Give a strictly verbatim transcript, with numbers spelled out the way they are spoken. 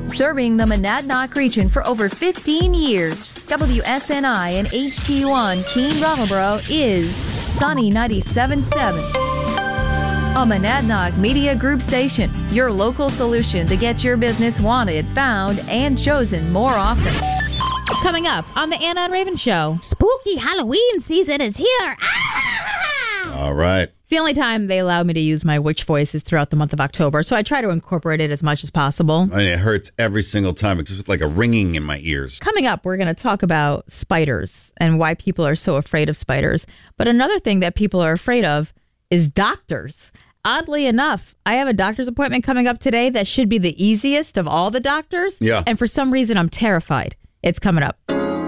Serving the Monadnock region for over fifteen years, W S N I and H G one Keene Brattleboro is Sunny ninety-seven point seven. A Monadnock Media Group station, your local solution to get your business wanted, found, and chosen more often. Coming up on the Anna and Raven Show. Spooky Halloween season is here. All right. It's the only time they allow me to use my witch voices throughout the month of October, so I try to incorporate it as much as possible. I mean, it hurts every single time. It's just like a ringing in my ears. Coming up, we're going to talk about spiders and why people are so afraid of spiders. But another thing that people are afraid of is doctors. Oddly enough, I have a doctor's appointment coming up today that should be the easiest of all the doctors. Yeah. And for some reason, I'm terrified. It's coming up.